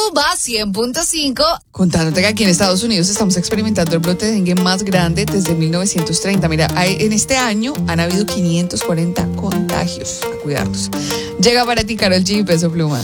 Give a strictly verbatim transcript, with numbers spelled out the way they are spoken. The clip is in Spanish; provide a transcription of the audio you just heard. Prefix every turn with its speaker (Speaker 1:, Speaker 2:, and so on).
Speaker 1: Rumba cien punto cinco.
Speaker 2: Contándote que aquí en Estados Unidos estamos experimentando el brote de dengue más grande desde mil novecientos treinta. Mira, hay, en este año han habido quinientos cuarenta contagios. A cuidarnos. Llega para ti Karol G, Peso Pluma.